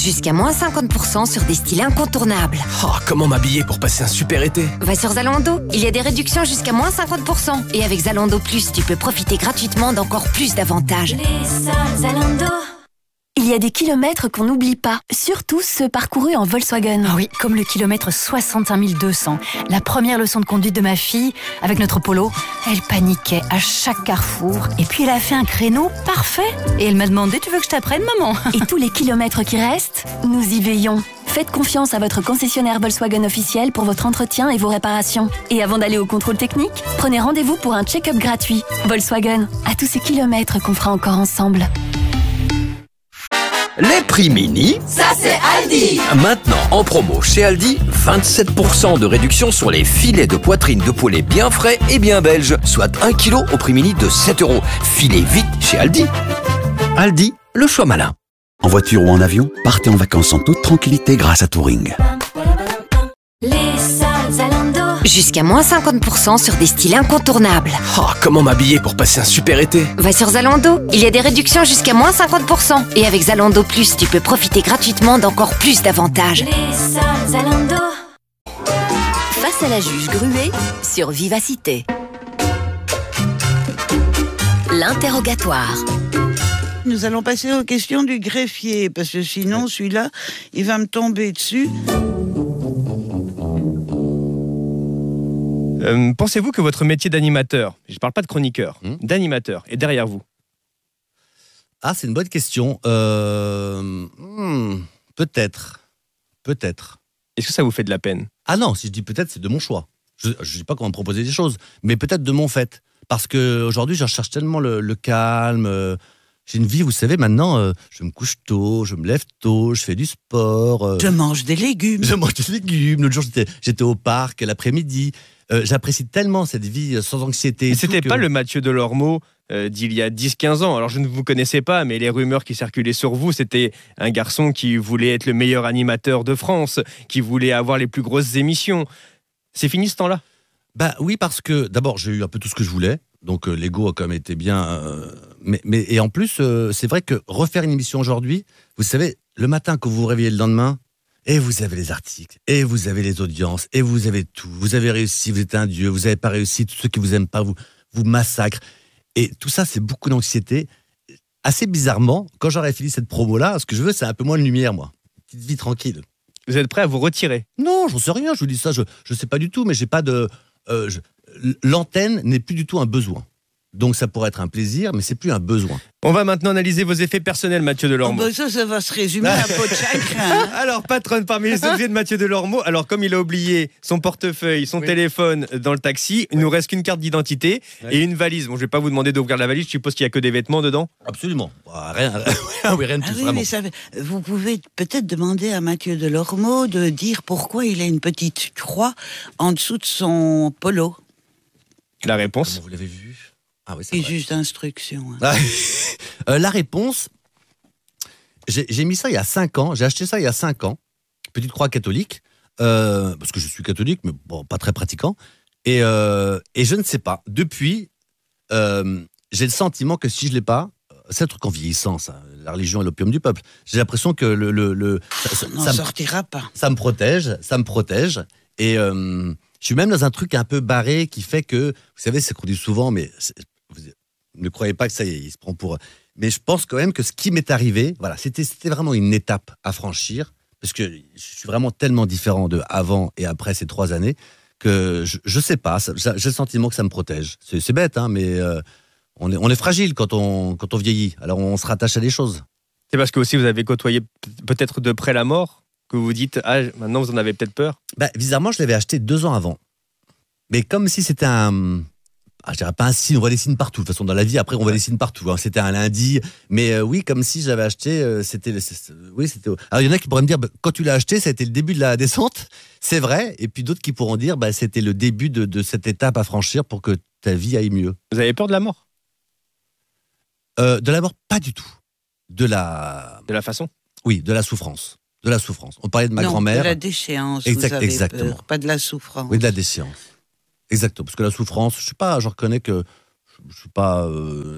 Jusqu'à moins 50% sur des styles incontournables. Oh, comment m'habiller pour passer un super été? Va sur Zalando, il y a des réductions jusqu'à moins 50%. Et avec Zalando Plus, tu peux profiter gratuitement d'encore plus d'avantages. Les soldes Zalando. Il y a des kilomètres qu'on n'oublie pas, surtout ceux parcourus en Volkswagen. Ah oui, comme le kilomètre 65 200. La première leçon de conduite de ma fille, avec notre Polo, elle paniquait à chaque carrefour. Et puis elle a fait un créneau parfait. Et elle m'a demandé, tu veux que je t'apprenne, maman? Et tous les kilomètres qui restent, nous y veillons. Faites confiance à votre concessionnaire Volkswagen officiel pour votre entretien et vos réparations. Et avant d'aller au contrôle technique, prenez rendez-vous pour un check-up gratuit. Volkswagen, à tous ces kilomètres qu'on fera encore ensemble. Les prix mini, ça c'est Aldi. Maintenant en promo chez Aldi, 27% de réduction sur les filets de poitrine de poulet bien frais et bien belges, soit 1 kg au prix mini de 7€. Filez vite chez Aldi. Aldi, le choix malin. En voiture ou en avion, partez en vacances en toute tranquillité grâce à Touring. Les soldes Zalando. Jusqu'à moins 50% sur des styles incontournables. Oh, comment m'habiller pour passer un super été? Va sur Zalando, il y a des réductions jusqu'à moins 50%. Et avec Zalando Plus, tu peux profiter gratuitement d'encore plus d'avantages. Les soldes Zalando. Face à la juge Gruet sur Vivacité. L'interrogatoire. Nous allons passer aux questions du greffier, parce que sinon, celui-là, il va me tomber dessus. Pensez-vous que votre métier d'animateur, je ne parle pas de chroniqueur, d'animateur, est derrière vous? Ah, c'est une bonne question. Peut-être. Est-ce que ça vous fait de la peine? Ah non, si je dis peut-être, c'est de mon choix. Je ne dis pas qu'on va me proposer des choses, mais peut-être de mon fait. Parce qu'aujourd'hui, je recherche tellement le calme. J'ai une vie, vous savez, maintenant, je me couche tôt, je me lève tôt, je fais du sport. Je mange des légumes. L'autre jour, j'étais au parc l'après-midi. J'apprécie tellement cette vie sans anxiété. C'était pas le Mathieu Delormeau d'il y a 10-15 ans. Alors je ne vous connaissais pas, mais les rumeurs qui circulaient sur vous, c'était un garçon qui voulait être le meilleur animateur de France, qui voulait avoir les plus grosses émissions. C'est fini ce temps-là? Bah oui, parce que d'abord, j'ai eu un peu tout ce que je voulais. Donc l'ego a quand même été bien. Et en plus, c'est vrai que refaire une émission aujourd'hui, vous savez, le matin quand vous vous réveillez le lendemain, et vous avez les articles, et vous avez les audiences, et vous avez tout. Vous avez réussi, vous êtes un dieu, vous n'avez pas réussi, tous ceux qui vous aiment pas vous massacrent. Et tout ça, c'est beaucoup d'anxiété. Assez bizarrement, quand j'aurais fini cette promo-là, ce que je veux, c'est un peu moins de lumière, moi. Une petite vie tranquille. Vous êtes prêt à vous retirer? Non, j'en sais rien, je vous dis ça, je sais pas du tout, mais j'ai pas de... l'antenne n'est plus du tout un besoin. Donc ça pourrait être un plaisir, mais c'est plus un besoin. On va maintenant analyser vos effets personnels, Mathieu Delormeau. Ça va se résumer à peau de chagrin. Alors, patronne, parmi les objets de Mathieu Delormeau, alors comme il a oublié son portefeuille, son téléphone dans le taxi, il nous reste qu'une carte d'identité et une valise. Bon, je vais pas vous demander d'ouvrir la valise, je suppose qu'il y a que des vêtements dedans. Absolument. Rien de tout, vraiment. Mais vous pouvez peut-être demander à Mathieu Delormeau de dire pourquoi il a une petite croix en dessous de son polo. La réponse? Vous l'avez vu? Ah oui, c'est juste d'instruction. La réponse, j'ai mis ça il y a 5 ans, j'ai acheté ça il y a 5 ans, petite croix catholique, parce que je suis catholique, mais bon, pas très pratiquant, et je ne sais pas, depuis, j'ai le sentiment que si je ne l'ai pas, c'est un truc en vieillissant, ça, la religion est l'opium du peuple, j'ai l'impression que ça n'en sortira pas. Ça me protège, et je suis même dans un truc un peu barré qui fait que, vous savez, c'est qu'on dit souvent, mais vous ne croyez pas que ça y est, il se prend pour... Mais je pense quand même que ce qui m'est arrivé, voilà, c'était vraiment une étape à franchir, parce que je suis vraiment tellement différent de avant et après ces 3 années, que je sais pas, j'ai le sentiment que ça me protège. C'est bête, hein, mais on est fragile quand on vieillit, alors on se rattache à des choses. C'est parce que aussi vous avez côtoyé peut-être de près la mort que vous vous dites, ah, maintenant vous en avez peut-être peur? Bizarrement, je l'avais acheté 2 ans avant. Mais comme si c'était je dirais pas un signe, on voit des signes partout. De toute façon, dans la vie, après, on voit des signes partout. Hein. C'était un lundi. Mais oui, comme si j'avais acheté, c'était... Alors, il y en a qui pourraient me dire, quand tu l'as acheté, ça a été le début de la descente. C'est vrai. Et puis d'autres qui pourront dire, c'était le début de cette étape à franchir pour que ta vie aille mieux. Vous avez peur de la mort? De la mort, pas du tout. De la façon? Oui, de la souffrance. De la souffrance. On parlait de ma grand-mère. De la déchéance, exactement. Peur, pas de la souffrance. Oui, de la déchéance. Exactement. Parce que la souffrance, je reconnais que je suis pas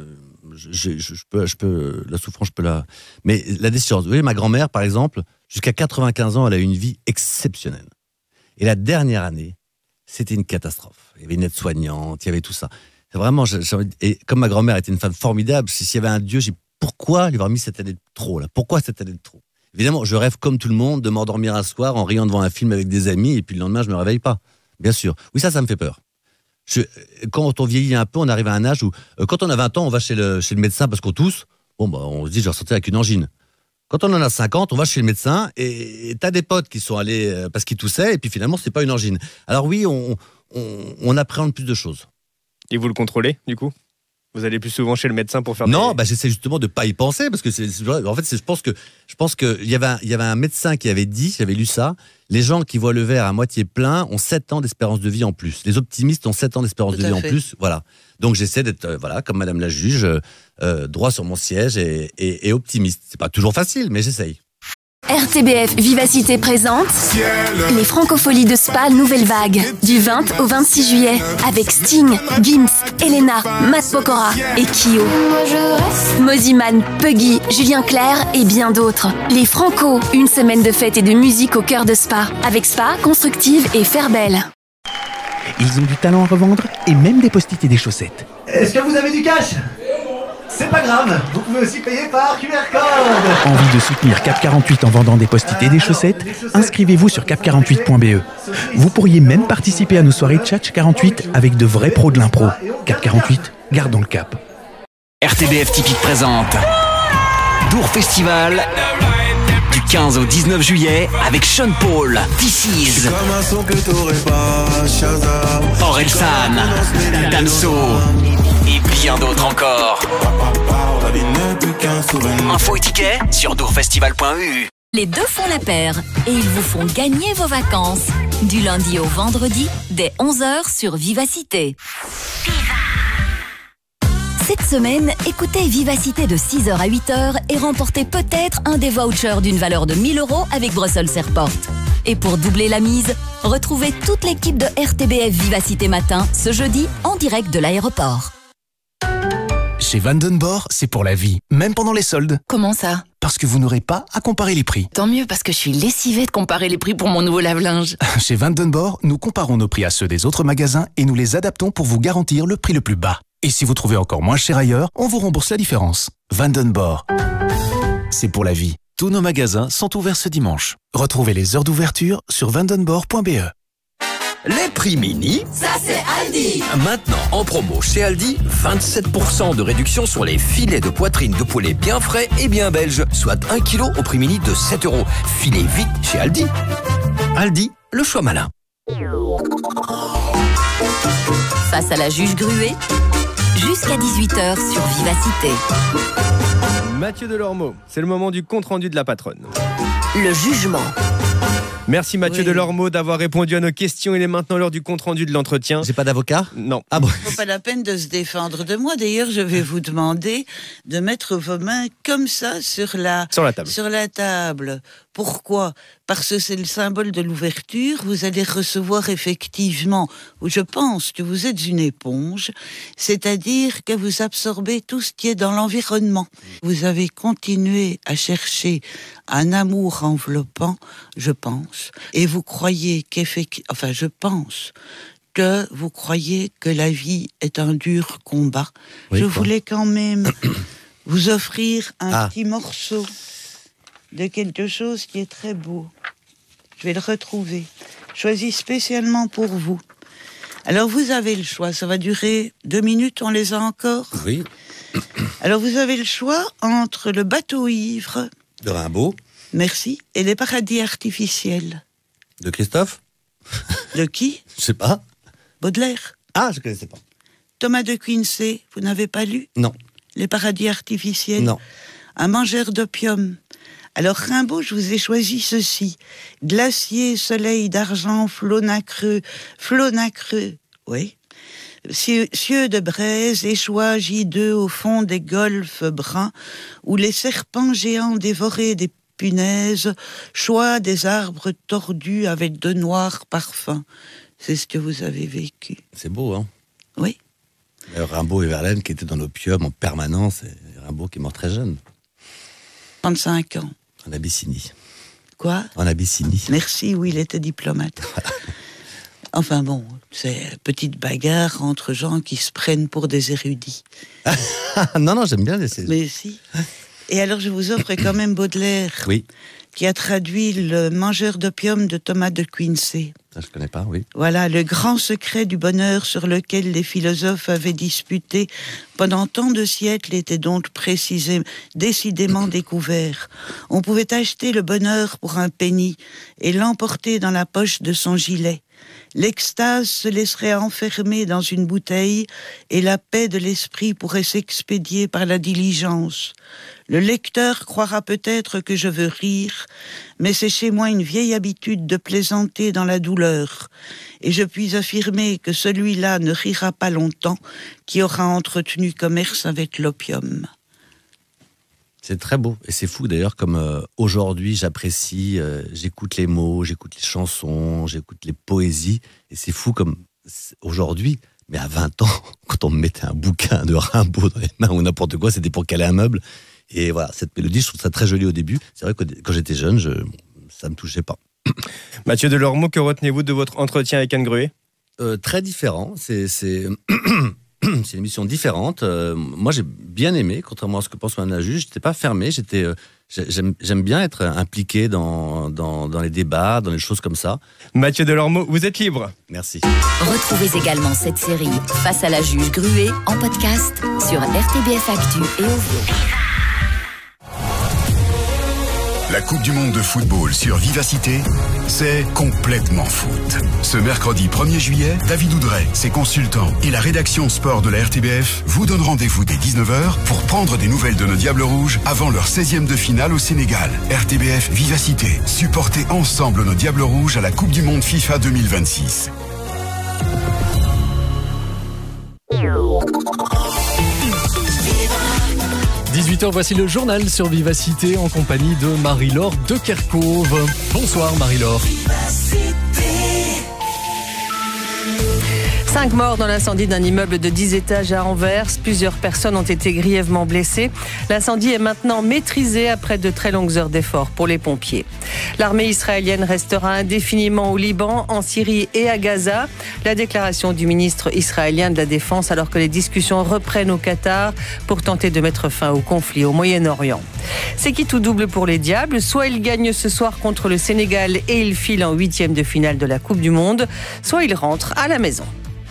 je peux, la souffrance, je peux la. Mais la déchéance. Vous voyez, ma grand-mère, par exemple, jusqu'à 95 ans, elle a eu une vie exceptionnelle. Et la dernière année, c'était une catastrophe. Il y avait une aide-soignante, il y avait tout ça. C'est vraiment, et comme ma grand-mère était une femme formidable, s'il y avait un Dieu, j'ai dit, pourquoi lui avoir mis cette année de trop là? Pourquoi cette année de trop? Évidemment, je rêve comme tout le monde de m'endormir un soir en riant devant un film avec des amis et puis le lendemain, je me réveille pas. Bien sûr. Oui, ça me fait peur. Quand on vieillit un peu, on arrive à un âge où, quand on a 20 ans, on va chez le médecin parce qu'on tousse. Bon, bah, on se dit, je vais ressortir avec une angine. Quand on en a 50, on va chez le médecin et t'as des potes qui sont allés parce qu'ils toussaient et puis finalement, c'est pas une angine. Alors oui, on appréhende plus de choses. Et vous le contrôlez, du coup? Vous allez plus souvent chez le médecin pour faire Non, j'essaie justement de pas y penser parce que en fait, je pense que il y avait un médecin qui avait dit, j'avais lu ça, les gens qui voient le verre à moitié plein ont 7 ans d'espérance de vie en plus. Les optimistes ont 7 ans d'espérance de vie en plus, voilà. Donc j'essaie d'être voilà, comme madame la juge, droit sur mon siège et optimiste. C'est pas toujours facile, mais j'essaye. RTBF Vivacité présente les Francopholies de Spa Nouvelle Vague du 20 au 26 juillet avec Sting, Gims, Elena, Matt Pokora et Kyo. Moziman, Puggy, Julien Clerc et bien d'autres. Les Franco, une semaine de fête et de musique au cœur de Spa avec Spa, Constructive et Fairbelle. Ils ont du talent à revendre et même des post-it et des chaussettes. Est-ce que vous avez du cash ? C'est pas grave, vous pouvez aussi payer par QR code. Envie de soutenir Cap 48 en vendant des post-it et des chaussettes? Inscrivez-vous sur cap48.be. Vous pourriez même participer à nos soirées Tchatch 48 avec de vrais pros de l'impro. Cap 48, gardons le cap. RTBF Typique présente Dour Festival du 15 au 19 juillet avec Sean Paul, This Is, Orelsan, Damso et bien d'autres encore. Info et tickets sur dourfestival.eu. Les deux font la paire et ils vous font gagner vos vacances. Du lundi au vendredi, dès 11h sur Vivacité. Cette semaine, écoutez Vivacité de 6h à 8h et remportez peut-être un des vouchers d'une valeur de 1 000 € avec Brussels Airport. Et pour doubler la mise, retrouvez toute l'équipe de RTBF Vivacité Matin ce jeudi en direct de l'aéroport. Chez Vandenborg, c'est pour la vie, même pendant les soldes. Comment ça? Parce que vous n'aurez pas à comparer les prix. Tant mieux, parce que je suis lessivée de comparer les prix pour mon nouveau lave-linge. Chez Vandenborg, nous comparons nos prix à ceux des autres magasins et nous les adaptons pour vous garantir le prix le plus bas. Et si vous trouvez encore moins cher ailleurs, on vous rembourse la différence. Vandenborg, c'est pour la vie. Tous nos magasins sont ouverts ce dimanche. Retrouvez les heures d'ouverture sur vandenborg.be. Les prix mini, ça c'est Aldi. Maintenant en promo chez Aldi, 27% de réduction sur les filets de poitrine de poulet bien frais et bien belges, soit 1 kg au prix mini de 7 €. Filez vite chez Aldi. Aldi, le choix malin. Face à la juge gruée, jusqu'à 18h sur Vivacité. Mathieu Delormeau, c'est le moment du compte-rendu de la patronne. Le jugement. Merci Mathieu Delormeau d'avoir répondu à nos questions. Il est maintenant l'heure du compte-rendu de l'entretien. J'ai pas d'avocat? Non. Ah bon. Il ne faut pas la peine de se défendre de moi. D'ailleurs, je vais vous demander de mettre vos mains comme ça sur la table. Pourquoi? Parce que c'est le symbole de l'ouverture. Vous allez recevoir effectivement, je pense que vous êtes une éponge, c'est-à-dire que vous absorbez tout ce qui est dans l'environnement. Vous avez continué à chercher un amour enveloppant, je pense, et vous croyez je pense que vous croyez que la vie est un dur combat. Oui, je voulais quand même vous offrir un petit morceau de quelque chose qui est très beau. Je vais le retrouver. Choisi spécialement pour vous. Alors vous avez le choix. Ça va durer 2 minutes, on les a encore? Oui. Alors vous avez le choix entre le bateau ivre de Rimbaud. Merci. Et les paradis artificiels. De Christophe? De qui? Je sais pas. Baudelaire. Ah, je connaissais pas. Thomas de Quincey, vous n'avez pas lu? Non. Les paradis artificiels? Non. Un mangeur d'opium. Alors Rimbaud, je vous ai choisi ceci. Glacier, soleil d'argent, flot nacreux, oui. Cieux de braise, échouage hideux au fond des golfes bruns, où les serpents géants dévoraient des punaises, choix des arbres tordus avec de noirs parfums. C'est ce que vous avez vécu. C'est beau, hein? Oui. Rimbaud et Verlaine qui étaient dans l'opium en permanence, et Rimbaud qui est mort très jeune. 35 ans. En Abyssinie. Quoi ? En Abyssinie. Merci, oui, il était diplomate. Enfin bon, c'est une petite bagarre entre gens qui se prennent pour des érudits. Non, j'aime bien les... Mais si. Et alors je vous offre quand même Baudelaire, oui, qui a traduit Le Mangeur d'opium de Thomas de Quincey. Ça, je connais pas, oui. Voilà, le grand secret du bonheur sur lequel les philosophes avaient disputé pendant tant de siècles était donc décidément découvert. On pouvait acheter le bonheur pour un penny et l'emporter dans la poche de son gilet. L'extase se laisserait enfermer dans une bouteille et la paix de l'esprit pourrait s'expédier par la diligence. Le lecteur croira peut-être que je veux rire, mais c'est chez moi une vieille habitude de plaisanter dans la douleur. Et je puis affirmer que celui-là ne rira pas longtemps qui aura entretenu commerce avec l'opium. C'est très beau. Et c'est fou d'ailleurs comme aujourd'hui j'apprécie, j'écoute les mots, j'écoute les chansons, j'écoute les poésies. Et c'est fou comme aujourd'hui, mais à 20 ans, quand on me mettait un bouquin de Rimbaud dans les mains ou n'importe quoi, c'était pour caler un meuble. Et voilà, cette mélodie, je trouve ça très joli au début. C'est vrai que quand j'étais jeune, ça me touchait pas. Mathieu Delormeau, que retenez-vous de votre entretien avec Anne Gruet ? Très différent. C'est une émission différente. Moi, j'ai bien aimé, contrairement à ce que pense Mme la juge. Je n'étais pas fermé. J'aime bien être impliqué dans les débats, dans les choses comme ça. Mathieu Delormeau, vous êtes libre. Merci. Retrouvez également cette série Face à la juge Gruet en podcast sur RTBF Actu et Ovio. La Coupe du Monde de football sur Vivacité, c'est complètement foot. Ce mercredi 1er juillet, David Oudret, ses consultants et la rédaction sport de la RTBF vous donnent rendez-vous dès 19h pour prendre des nouvelles de nos Diables Rouges avant leur 16e de finale au Sénégal. RTBF Vivacité, supportez ensemble nos Diables Rouges à la Coupe du Monde FIFA 2026. 18h, voici le journal sur Vivacité en compagnie de Marie-Laure de Kerkhove. Bonsoir Marie-Laure. 5 morts dans l'incendie d'un immeuble de 10 étages à Anvers. Plusieurs personnes ont été grièvement blessées. L'incendie est maintenant maîtrisé après de très longues heures d'efforts pour les pompiers. L'armée israélienne restera indéfiniment au Liban, en Syrie et à Gaza. La déclaration du ministre israélien de la Défense alors que les discussions reprennent au Qatar pour tenter de mettre fin au conflit au Moyen-Orient. C'est qui tout double pour les Diables. Soit ils gagnent ce soir contre le Sénégal et ils filent en 8e de finale de la Coupe du Monde, soit ils rentrent à la maison.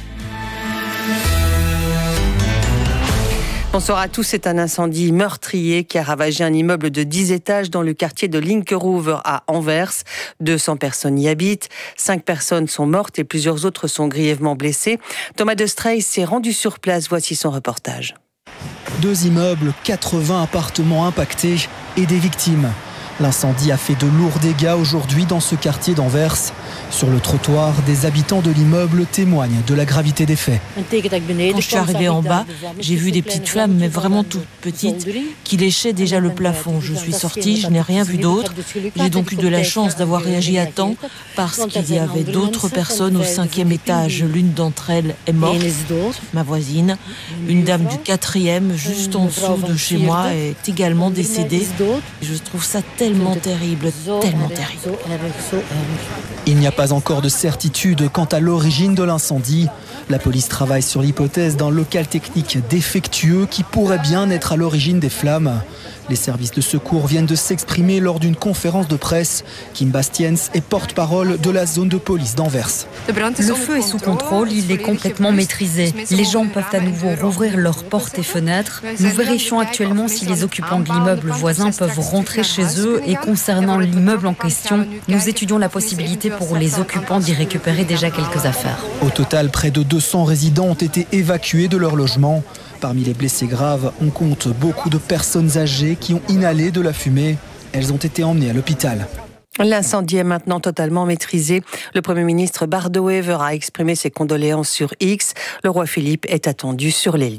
Bonsoir à tous, c'est un incendie meurtrier qui a ravagé un immeuble de 10 étages dans le quartier de Linkeroever à Anvers. 200 personnes y habitent, 5 personnes sont mortes et plusieurs autres sont grièvement blessées. Thomas de Strey s'est rendu sur place, voici son reportage. 2 immeubles, 80 appartements impactés et des victimes. L'incendie a fait de lourds dégâts aujourd'hui dans ce quartier d'Anvers. Sur le trottoir, des habitants de l'immeuble témoignent de la gravité des faits. Quand je suis arrivée en bas, j'ai vu des petites flammes, mais vraiment toutes petites, qui léchaient déjà le plafond. Je suis sortie, je n'ai rien vu d'autre. J'ai donc eu de la chance d'avoir réagi à temps, parce qu'il y avait d'autres personnes au 5e étage. L'une d'entre elles est morte, ma voisine. Une dame du 4e, juste en dessous de chez moi, est également décédée. Je trouve ça tellement terrible, tellement terrible. Il n'y a pas encore de certitude quant à l'origine de l'incendie. La police travaille sur l'hypothèse d'un local technique défectueux qui pourrait bien être à l'origine des flammes. Les services de secours viennent de s'exprimer lors d'une conférence de presse. Kim Bastiens est porte-parole de la zone de police d'Anvers. Le feu est sous contrôle, il est complètement maîtrisé. Les gens peuvent à nouveau rouvrir leurs portes et fenêtres. Nous vérifions actuellement si les occupants de l'immeuble voisin peuvent rentrer chez eux. Et concernant l'immeuble en question, nous étudions la possibilité pour les occupants d'y récupérer déjà quelques affaires. Au total, près de 200 résidents ont été évacués de leur logement. Parmi les blessés graves, on compte beaucoup de personnes âgées qui ont inhalé de la fumée. Elles ont été emmenées à l'hôpital. L'incendie est maintenant totalement maîtrisé. Le Premier ministre Bart De Wever a exprimé ses condoléances sur X. Le roi Philippe est attendu sur les lieux.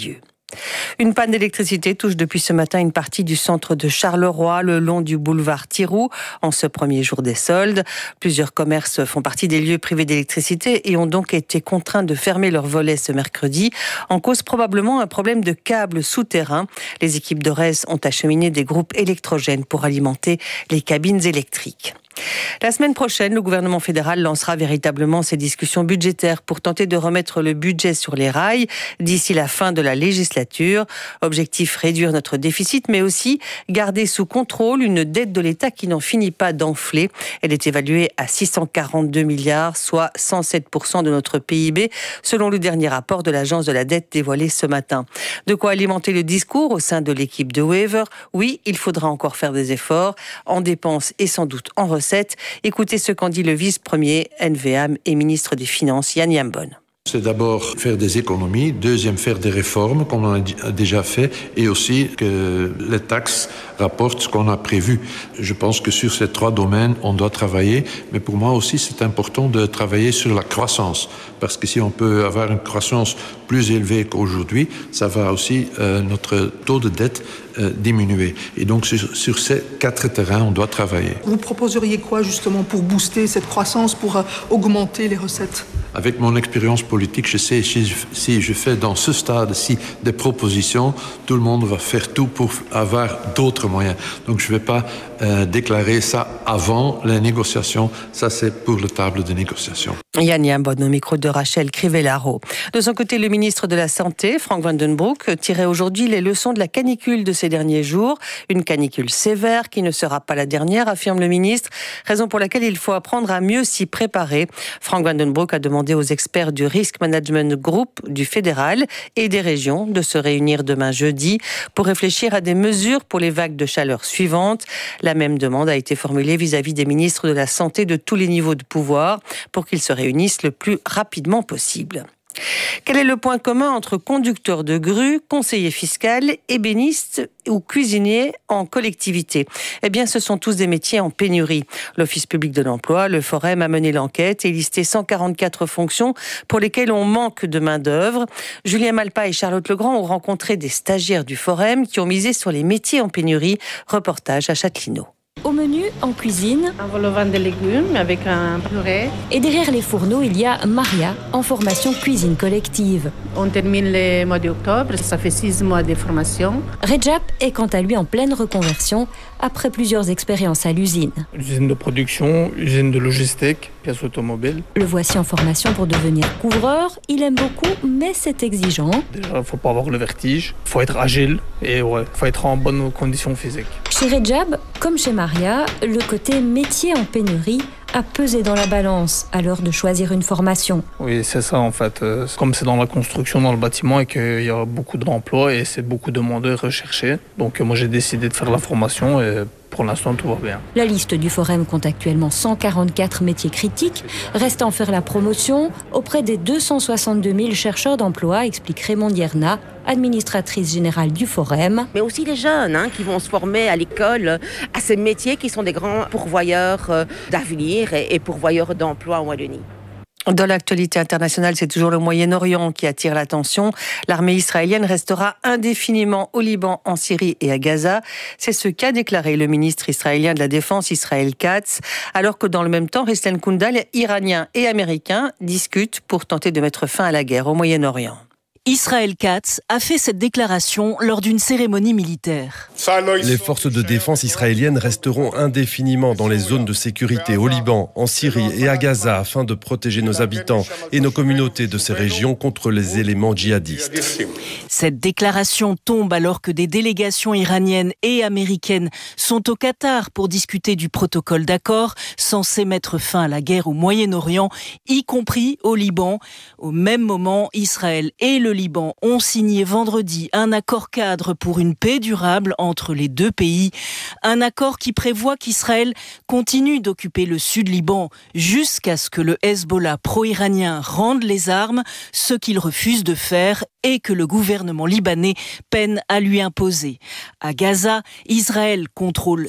Une panne d'électricité touche depuis ce matin une partie du centre de Charleroi, le long du boulevard Thiroux, en ce premier jour des soldes. Plusieurs commerces font partie des lieux privés d'électricité et ont donc été contraints de fermer leurs volets ce mercredi. En cause probablement un problème de câbles souterrains. Les équipes de RES ont acheminé des groupes électrogènes pour alimenter les cabines électriques. La semaine prochaine, le gouvernement fédéral lancera véritablement ses discussions budgétaires pour tenter de remettre le budget sur les rails d'ici la fin de la législature. Objectif, réduire notre déficit, mais aussi garder sous contrôle une dette de l'État qui n'en finit pas d'enfler. Elle est évaluée à 642 milliards, soit 107% de notre PIB, selon le dernier rapport de l'Agence de la dette dévoilé ce matin. De quoi alimenter le discours au sein de l'équipe de Wever. Oui, il faudra encore faire des efforts, en dépenses et sans doute en recettes. Écoutez ce qu'en dit le vice-premier NVA et ministre des Finances, Yann Yambon. C'est d'abord faire des économies, deuxième faire des réformes comme on a déjà fait et aussi que les taxes rapportent ce qu'on a prévu. Je pense que sur ces 3 domaines, on doit travailler, mais pour moi aussi c'est important de travailler sur la croissance parce que si on peut avoir une croissance plus élevée qu'aujourd'hui, ça va aussi notre taux de dette diminuer. Et donc sur ces 4 terrains, on doit travailler. Vous proposeriez quoi justement pour booster cette croissance, pour augmenter les recettes ? Avec mon expérience politique, je sais si je fais dans ce stade-ci des propositions, tout le monde va faire tout pour avoir d'autres moyens. Donc je ne vais pas déclarer ça avant les négociations. Ça, c'est pour la table de négociation. Yann Yambon au micro de Rachel Crivellaro. De son côté, le ministre de la Santé, Frank van den Broek, tirait aujourd'hui les leçons de la canicule de ces derniers jours. Une canicule sévère qui ne sera pas la dernière, affirme le ministre, raison pour laquelle il faut apprendre à mieux s'y préparer. Frank van den Broek a demandé aux experts du Risk Management Group du fédéral et des régions de se réunir demain jeudi pour réfléchir à des mesures pour les vagues de chaleur suivantes. La même demande a été formulée vis-à-vis des ministres de la Santé de tous les niveaux de pouvoir pour qu'ils se réunissent le plus rapidement possible. Quel est le point commun entre conducteur de grue, conseiller fiscal, ébéniste ou cuisinier en collectivité ? Eh bien, ce sont tous des métiers en pénurie. L'Office public de l'emploi, le Forem, a mené l'enquête et listé 144 fonctions pour lesquelles on manque de main-d'œuvre. Julien Malpa et Charlotte Legrand ont rencontré des stagiaires du Forem qui ont misé sur les métiers en pénurie. Reportage à Châtelineau. Au menu, en cuisine, un vol au vin de légumes avec un purée. Et derrière les fourneaux, il y a Maria, en formation cuisine collective. On termine le mois d'octobre, ça fait 6 mois de formation. Rejab est quant à lui en pleine reconversion après plusieurs expériences à l'usine. Usine de production, usine de logistique, pièces automobiles. Le voici en formation pour devenir couvreur. Il aime beaucoup, mais c'est exigeant. Déjà, il ne faut pas avoir le vertige, il faut être agile et il faut être en bonne condition physique. Chez Rejab, comme chez Maria, le côté métier en pénurie a pesé dans la balance à l'heure de choisir une formation. Oui, c'est ça en fait. Comme c'est dans la construction, dans le bâtiment et qu'il y a beaucoup d'emplois et c'est beaucoup demandé et recherché. Donc moi j'ai décidé de faire la formation et pour l'instant tout va bien. La liste du Forem compte actuellement 144 métiers critiques. Reste à en faire la promotion auprès des 262 000 chercheurs d'emploi, explique Raymond Dierna, administratrice générale du Forem. Mais aussi les jeunes qui vont se former à l'école à ces métiers qui sont des grands pourvoyeurs d'avenir et pourvoyeurs d'emplois en Wallonie. Dans l'actualité internationale, c'est toujours le Moyen-Orient qui attire l'attention. L'armée israélienne restera indéfiniment au Liban, en Syrie et à Gaza. C'est ce qu'a déclaré le ministre israélien de la Défense, Israël Katz, alors que dans le même temps, Ruslan Kundal, Iraniens et Américains discutent pour tenter de mettre fin à la guerre au Moyen-Orient. Israël Katz a fait cette déclaration lors d'une cérémonie militaire. Les forces de défense israéliennes resteront indéfiniment dans les zones de sécurité au Liban, en Syrie et à Gaza afin de protéger nos habitants et nos communautés de ces régions contre les éléments djihadistes. Cette déclaration tombe alors que des délégations iraniennes et américaines sont au Qatar pour discuter du protocole d'accord censé mettre fin à la guerre au Moyen-Orient, y compris au Liban. Au même moment, Israël et le Liban ont signé vendredi un accord cadre pour une paix durable entre les deux pays. Un accord qui prévoit qu'Israël continue d'occuper le sud Liban jusqu'à ce que le Hezbollah pro-iranien rende les armes, ce qu'il refuse de faire et que le gouvernement libanais peine à lui imposer. À Gaza, Israël contrôle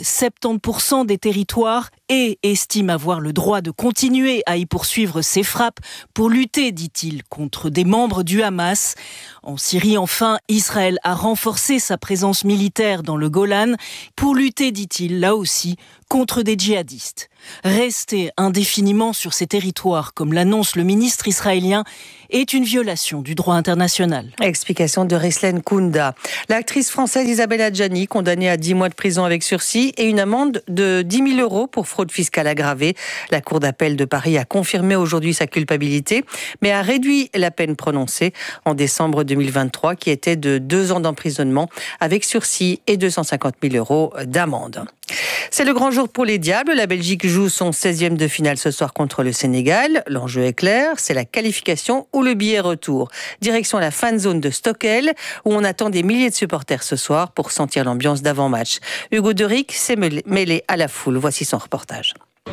70% des territoires et estime avoir le droit de continuer à y poursuivre ses frappes pour lutter, dit-il, contre des membres du Hamas. En Syrie, enfin, Israël a renforcé sa présence militaire dans le Golan pour lutter, dit-il, là aussi, contre des djihadistes. Rester indéfiniment sur ces territoires, comme l'annonce le ministre israélien, est une violation du droit international. Explication de Rislen Kounda. L'actrice française Isabelle Adjani, condamnée à 10 mois de prison avec sursis et une amende de 10 000 euros pour fraude fiscale aggravée. La Cour d'appel de Paris a confirmé aujourd'hui sa culpabilité, mais a réduit la peine prononcée en décembre 2023, qui était de 2 ans d'emprisonnement avec sursis et 250 000 euros d'amende. C'est le grand jour pour les Diables. La Belgique joue son 16e de finale ce soir contre le Sénégal. L'enjeu est clair, c'est la qualification ou le billet retour. Direction la fan zone de Stockel, où on attend des milliers de supporters ce soir pour sentir l'ambiance d'avant-match. Hugo Derick s'est mêlé à la foule. Voici son reportage.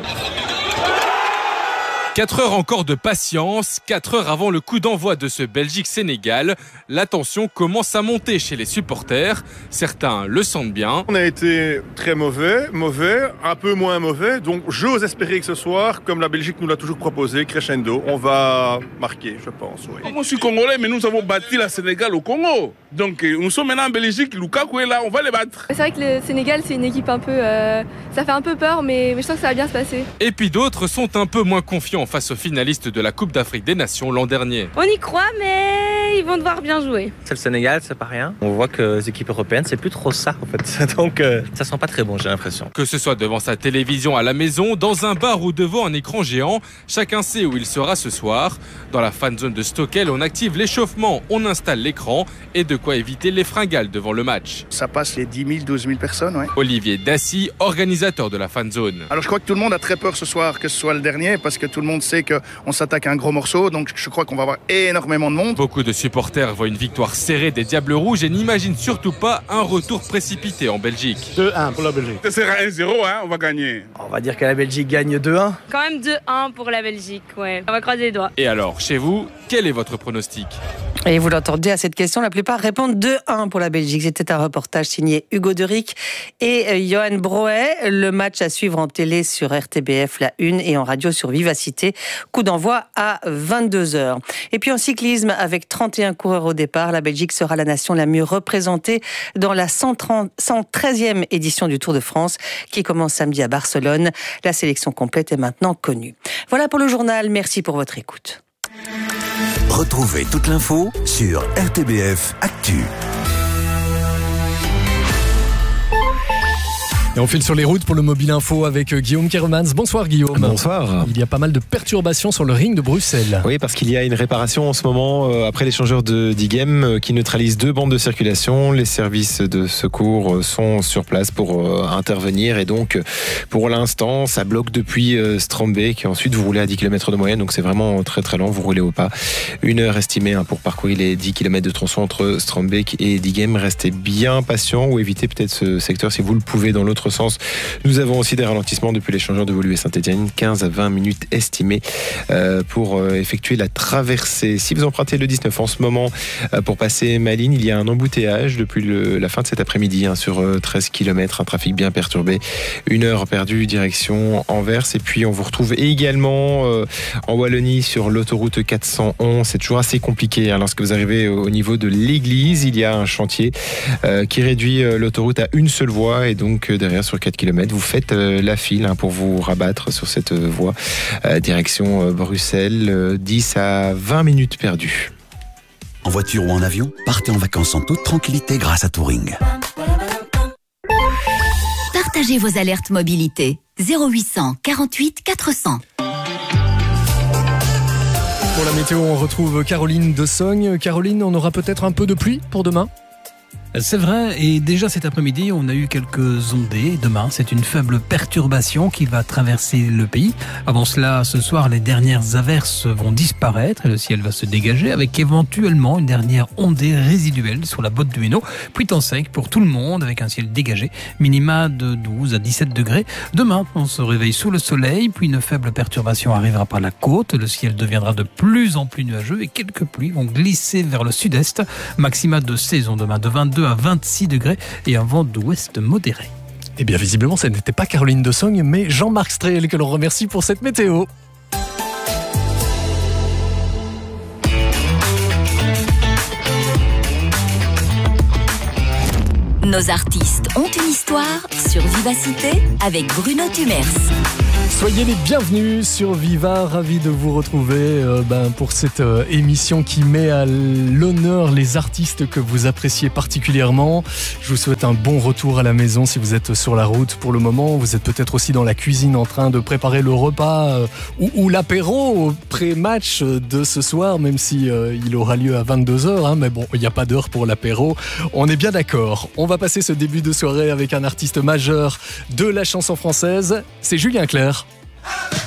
4 heures encore de patience, 4 heures avant le coup d'envoi de ce Belgique-Sénégal. La tension commence à monter chez les supporters. Certains le sentent bien. On a été très mauvais, un peu moins mauvais. Donc j'ose espérer que ce soir, comme la Belgique nous l'a toujours proposé, crescendo, on va marquer, je pense. Oui. Moi je suis congolais, mais nous avons battu la Sénégal au Congo. Donc nous sommes maintenant en Belgique, Lukaku est là, on va les battre. C'est vrai que le Sénégal, c'est une équipe un peu... ça fait un peu peur, mais je sens que ça va bien se passer. Et puis d'autres sont un peu moins confiants face aux finalistes de la Coupe d'Afrique des Nations l'an dernier. On y croit, mais ils vont devoir bien jouer. C'est le Sénégal, c'est pas rien. On voit que les équipes européennes, c'est plus trop ça en fait. Donc ça sent pas très bon, j'ai l'impression. Que ce soit devant sa télévision à la maison, dans un bar ou devant un écran géant, chacun sait où il sera ce soir. Dans la fan zone de Stockel, on active l'échauffement, on installe l'écran et de quoi éviter les fringales devant le match. Ça passe les 10 000, 12 000 personnes, ouais. Olivier Dassy, organisateur de la fan zone. Alors je crois que tout le monde a très peur ce soir que ce soit le dernier parce que tout le monde sait qu'on s'attaque à un gros morceau, donc je crois qu'on va avoir énormément de monde. Beaucoup de supporters voient une victoire serrée des Diables Rouges et n'imaginent surtout pas un retour précipité en Belgique. 2-1 pour la Belgique. Ce sera 1-0, hein, on va gagner. On va dire que la Belgique gagne 2-1. Quand même 2-1 pour la Belgique, ouais. On va croiser les doigts. Et alors, chez vous, quel est votre pronostic ? Et vous l'entendez à cette question, la plupart répondent 2-1 pour la Belgique. C'était un reportage signé Hugo Derick et Johan Broet. Le match à suivre en télé sur RTBF, la 1 et en radio sur Vivacité. Coup d'envoi à 22h. Et puis en cyclisme, avec 31 coureurs au départ, la Belgique sera la nation la mieux représentée dans la 113e édition du Tour de France qui commence samedi à Barcelone. La sélection complète est maintenant connue. Voilà pour le journal. Merci pour votre écoute. Retrouvez toute l'info sur RTBF Actu. Et on file sur les routes pour le Mobile Info avec Guillaume Kermans. Bonsoir Guillaume. Bonsoir. Il y a pas mal de perturbations sur le ring de Bruxelles. Oui, parce qu'il y a une réparation en ce moment après l'échangeur de Digem qui neutralise 2 bandes de circulation. Les services de secours sont sur place pour intervenir et donc pour l'instant ça bloque depuis Strombeek et ensuite vous roulez à 10 km de moyenne, donc c'est vraiment très très lent, vous roulez au pas. 1 heure estimée pour parcourir les 10 km de tronçon entre Strombeek et Digem. Restez bien patient ou évitez peut-être ce secteur si vous le pouvez dans l'autre sens. Nous avons aussi des ralentissements depuis l'échangeur de Woluwe Saint-Étienne, 15 à 20 minutes estimées pour effectuer la traversée. Si vous empruntez le 19 en ce moment pour passer Malines, il y a un embouteillage depuis la fin de cet après-midi sur 13 km, un trafic bien perturbé. 1 heure perdue direction Anvers et puis on vous retrouve également en Wallonie sur l'autoroute 411. C'est toujours assez compliqué lorsque vous arrivez au niveau de l'église. Il y a un chantier qui réduit l'autoroute à une seule voie et donc derrière sur 4 km, vous faites la file pour vous rabattre sur cette voie direction Bruxelles, 10 à 20 minutes perdues. En voiture ou en avion, partez en vacances en toute tranquillité grâce à Touring. Partagez vos alertes mobilité. 0800 48 400. Pour la météo, on retrouve Caroline de Sogne. Caroline, on aura peut-être un peu de pluie pour demain ? C'est vrai, et déjà cet après-midi, on a eu quelques ondées. Demain, c'est une faible perturbation qui va traverser le pays. Avant cela, ce soir, les dernières averses vont disparaître et le ciel va se dégager avec éventuellement une dernière ondée résiduelle sur la botte du Hainaut. Puis temps sec pour tout le monde avec un ciel dégagé, minima de 12 à 17 degrés. Demain, on se réveille sous le soleil, puis une faible perturbation arrivera par la côte. Le ciel deviendra de plus en plus nuageux et quelques pluies vont glisser vers le sud-est. Maxima de saison demain de 22 à 26 degrés et un vent d'ouest modéré. Eh bien, visiblement, ce n'était pas Caroline de Sogne, mais Jean-Marc Strel que l'on remercie pour cette météo. Nos artistes ont une histoire sur Vivacité avec Bruno Tumers. Soyez les bienvenus sur Viva, ravi de vous retrouver pour cette émission qui met à l'honneur les artistes que vous appréciez particulièrement. Je vous souhaite un bon retour à la maison si vous êtes sur la route pour le moment. Vous êtes peut-être aussi dans la cuisine en train de préparer le repas ou l'apéro pré-match de ce soir, même si il aura lieu à 22h. Mais bon, il n'y a pas d'heure pour l'apéro. On est bien d'accord. On va passer ce début de soirée avec un artiste majeur de la chanson française. C'est Julien Clerc.